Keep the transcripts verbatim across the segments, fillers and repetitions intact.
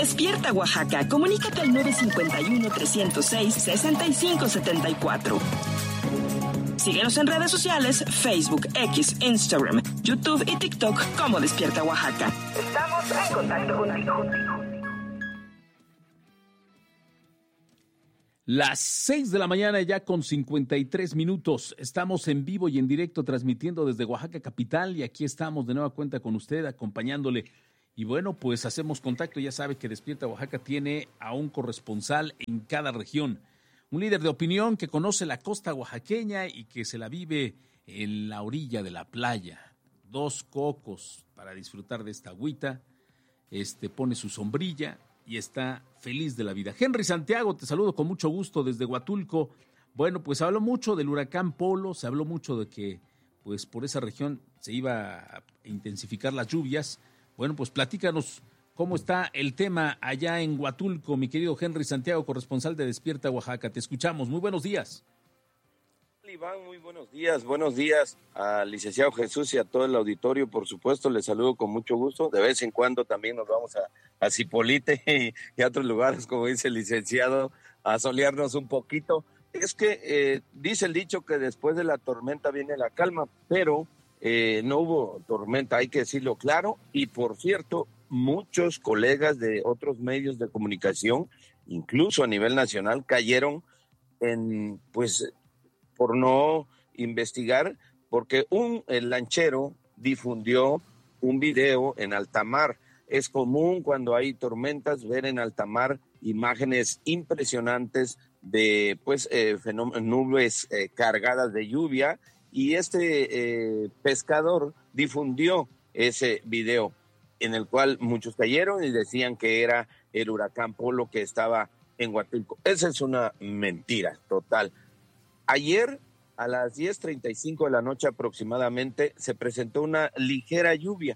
Despierta Oaxaca. Comunícate al nueve cinco uno, tres cero seis, seis cinco siete cuatro. Síguenos en redes sociales, Facebook, X, Instagram, YouTube y TikTok como Despierta Oaxaca. Estamos en contacto contigo. Las seis de la mañana ya con cincuenta y tres minutos. Estamos en vivo y en directo transmitiendo desde Oaxaca capital y aquí estamos de nueva cuenta con usted acompañándole. Y bueno, pues hacemos contacto. Ya sabe que Despierta Oaxaca tiene a un corresponsal en cada región. Un líder de opinión que conoce la costa oaxaqueña y que se la vive en la orilla de la playa. Dos cocos para disfrutar de esta agüita. Este pone su sombrilla y está feliz de la vida. Henry Santiago, te saludo con mucho gusto desde Huatulco. Bueno, pues se habló mucho del huracán Polo, se habló mucho de que pues por esa región se iba a intensificar las lluvias. Bueno, pues platícanos cómo está el tema allá en Huatulco, mi querido Henry Santiago, corresponsal de Despierta Oaxaca. Te escuchamos. Muy buenos días. Iván, muy buenos días. Buenos días al licenciado Jesús y a todo el auditorio. Por supuesto, les saludo con mucho gusto. De vez en cuando también nos vamos a, a Zipolite y, y a otros lugares, como dice el licenciado, a solearnos un poquito. Es que eh, dice el dicho que después de la tormenta viene la calma, pero eh, no hubo tormenta, hay que decirlo claro. Y por cierto, muchos colegas de otros medios de comunicación, incluso a nivel nacional, cayeron en, pues, por no investigar, porque un el lanchero difundió un video en alta mar. Es común cuando hay tormentas ver en alta mar imágenes impresionantes de pues eh, fenómenos, nubes eh, cargadas de lluvia, y este eh, pescador difundió ese video en el cual muchos cayeron y decían que era el huracán Polo que estaba en Huatulco. Esa es una mentira total. Ayer a las diez treinta y cinco de la noche aproximadamente se presentó una ligera lluvia.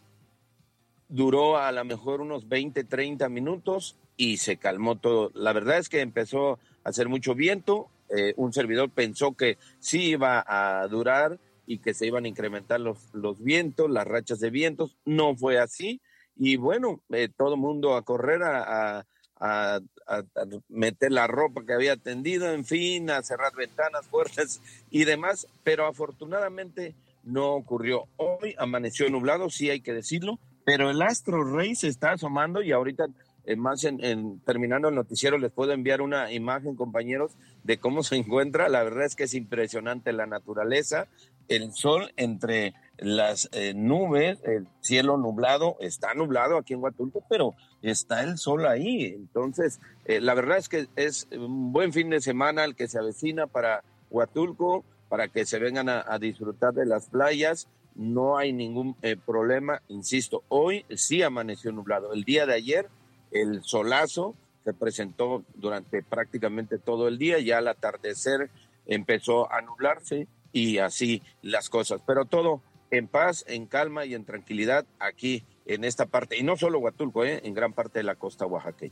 Duró a lo mejor unos veinte, treinta minutos y se calmó todo. La verdad es que empezó a hacer mucho viento. Eh, un servidor pensó que sí iba a durar y que se iban a incrementar los, los vientos, las rachas de vientos. No fue así. Y bueno, eh, todo el mundo a correr a, a, a, a meter la ropa que había tendido, en fin, a cerrar ventanas, puertas y demás. Pero afortunadamente no ocurrió. Hoy amaneció nublado, sí hay que decirlo, pero el astro rey se está asomando y ahorita, eh, más en, en terminando el noticiero, les puedo enviar una imagen, compañeros, de cómo se encuentra. La verdad es que es impresionante la naturaleza, el sol entre las eh, nubes, el cielo nublado, está nublado aquí en Huatulco, pero está el sol ahí. Entonces, eh, la verdad es que es un buen fin de semana el que se avecina para Huatulco, para que se vengan a, a disfrutar de las playas. No hay ningún eh, problema, insisto, hoy sí amaneció nublado. El día de ayer, el solazo se presentó durante prácticamente todo el día, ya al atardecer empezó a nublarse y así las cosas, pero todo en paz, en calma y en tranquilidad aquí en esta parte, y no solo Huatulco, eh, en gran parte de la costa oaxaqueña.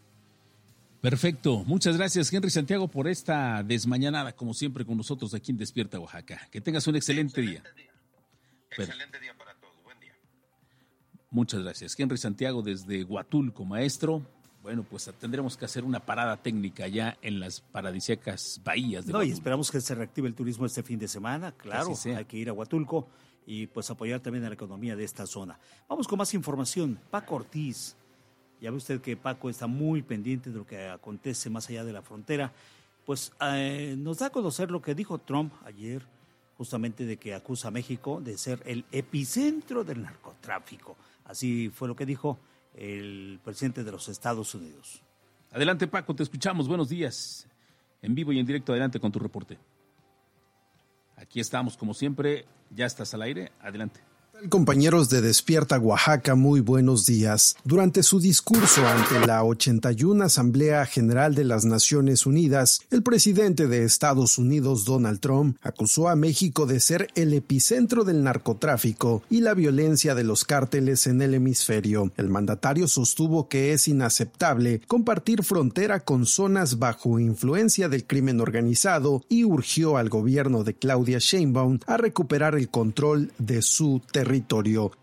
Perfecto, muchas gracias Henry Santiago por esta desmañanada, como siempre con nosotros aquí en Despierta Oaxaca. Que tengas un excelente, excelente día. día. Excelente día para todos, buen día. Muchas gracias. Henry Santiago desde Huatulco, maestro. Bueno, pues tendremos que hacer una parada técnica ya en las paradisíacas bahías de No, Huatulco. y esperamos que se reactive el turismo este fin de semana, claro, hay que ir a Huatulco y pues apoyar también a la economía de esta zona. Vamos con más información. Paco Ortiz, ya ve usted que Paco está muy pendiente de lo que acontece más allá de la frontera, pues eh, nos da a conocer lo que dijo Trump ayer, justamente de que acusa a México de ser el epicentro del narcotráfico. Así fue lo que dijo el presidente de los Estados Unidos. Adelante, Paco, te escuchamos. Buenos días. En vivo y en directo, adelante con tu reporte. Aquí estamos, como siempre. Ya estás al aire. Adelante. Compañeros de Despierta Oaxaca, muy buenos días. Durante su discurso ante la ochenta y una Asamblea General de las Naciones Unidas, el presidente de Estados Unidos, Donald Trump, acusó a México de ser el epicentro del narcotráfico y la violencia de los cárteles en el hemisferio. El mandatario sostuvo que es inaceptable compartir frontera con zonas bajo influencia del crimen organizado y urgió al gobierno de Claudia Sheinbaum a recuperar el control de su territorio.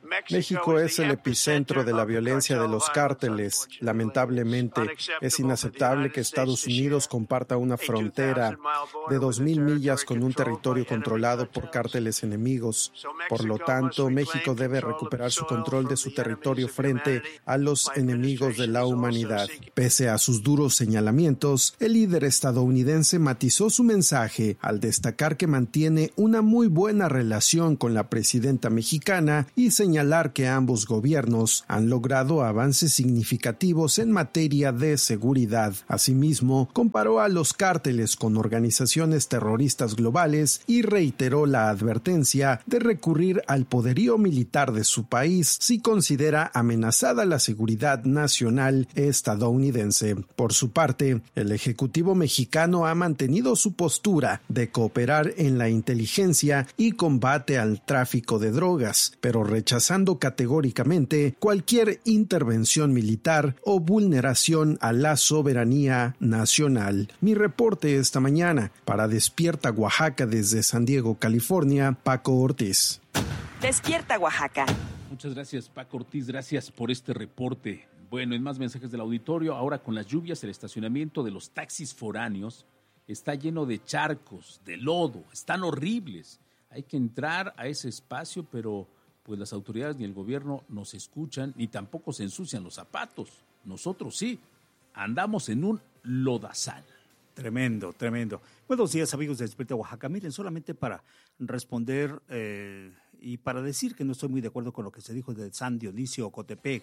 México es el epicentro de la violencia de los cárteles. Lamentablemente, es inaceptable que Estados Unidos comparta una frontera de dos mil millas con un territorio controlado por cárteles enemigos. Por lo tanto, México debe recuperar su control de su territorio frente a los enemigos de la humanidad. Pese a sus duros señalamientos, el líder estadounidense matizó su mensaje al destacar que mantiene una muy buena relación con la presidenta mexicana y señalar que ambos gobiernos han logrado avances significativos en materia de seguridad. Asimismo, comparó a los cárteles con organizaciones terroristas globales y reiteró la advertencia de recurrir al poderío militar de su país si considera amenazada la seguridad nacional estadounidense. Por su parte, el Ejecutivo mexicano ha mantenido su postura de cooperar en la inteligencia y combate al tráfico de drogas, pero rechazando categóricamente cualquier intervención militar o vulneración a la soberanía nacional. Mi reporte esta mañana para Despierta Oaxaca desde San Diego, California, Paco Ortiz. Despierta Oaxaca. Muchas gracias, Paco Ortiz, gracias por este reporte. Bueno, en más mensajes del auditorio, ahora con las lluvias, el estacionamiento de los taxis foráneos está lleno de charcos, de lodo, están horribles. Hay que entrar a ese espacio, pero pues las autoridades ni el gobierno nos escuchan ni tampoco se ensucian los zapatos. Nosotros sí, andamos en un lodazal. Tremendo, tremendo. Buenos días, amigos de Despierta Oaxaca. Miren, solamente para responder eh, y para decir que no estoy muy de acuerdo con lo que se dijo de San Dionisio Ocotepec.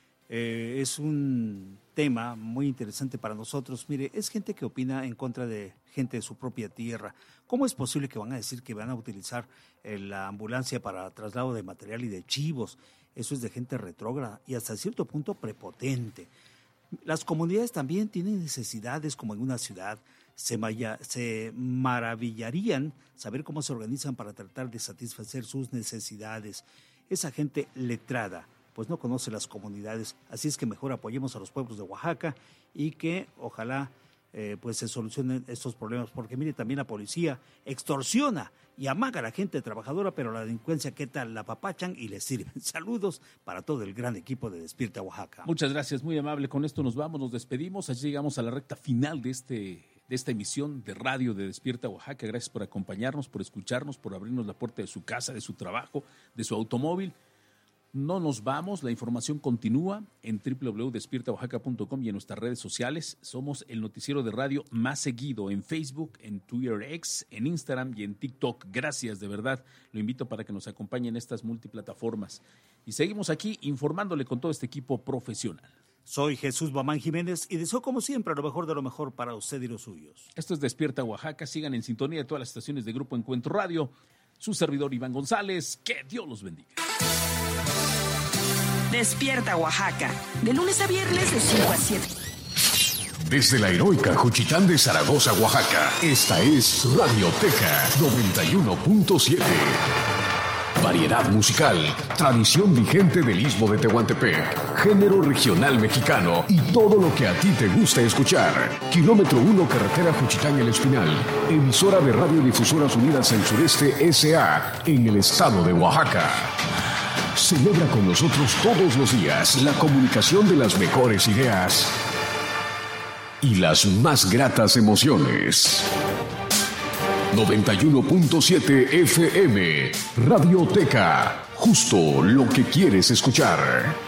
Eh, es un tema muy interesante para nosotros. Mire, es gente que opina en contra de gente de su propia tierra. ¿Cómo es posible que van a decir que van a utilizar eh, la ambulancia para traslado de material y de chivos? Eso es de gente retrógrada y hasta cierto punto prepotente. Las comunidades también tienen necesidades como en una ciudad. Se, maya, se maravillarían saber cómo se organizan para tratar de satisfacer sus necesidades. Esa gente letrada pues no conoce las comunidades, así es que mejor apoyemos a los pueblos de Oaxaca y que ojalá eh, pues se solucionen estos problemas, porque mire, también la policía extorsiona y amaga a la gente trabajadora, pero la delincuencia, ¿qué tal? La papachan y les sirven. Saludos para todo el gran equipo de Despierta Oaxaca. Muchas gracias, muy amable. Con esto nos vamos, nos despedimos, así llegamos a la recta final de este de esta emisión de radio de Despierta Oaxaca. Gracias por acompañarnos, por escucharnos, por abrirnos la puerta de su casa, de su trabajo, de su automóvil. No nos vamos, la información continúa en doble u doble u doble u punto despierta oaxaca punto com y en nuestras redes sociales. Somos el noticiero de radio más seguido en Facebook, en Twitter X, en Instagram y en TikTok. Gracias, de verdad. Lo invito para que nos acompañen en estas multiplataformas. Y seguimos aquí informándole con todo este equipo profesional. Soy Jesús Bamán Jiménez y deseo como siempre lo mejor de lo mejor para usted y los suyos. Esto es Despierta Oaxaca. Sigan en sintonía de todas las estaciones de Grupo Encuentro Radio. Su servidor Iván González. Que Dios los bendiga. Despierta Oaxaca, de lunes a viernes de cinco a siete. Desde la heroica Juchitán de Zaragoza, Oaxaca, esta es Radioteca noventa y uno punto siete. Variedad musical, tradición vigente del Istmo de Tehuantepec, género regional mexicano y todo lo que a ti te gusta escuchar. Kilómetro uno, carretera Juchitán El Espinal, emisora de Radiodifusoras Unidas del Sureste S A en el estado de Oaxaca. Celebra con nosotros todos los días la comunicación de las mejores ideas y las más gratas emociones. noventa y uno punto siete F M, Radioteca, justo lo que quieres escuchar.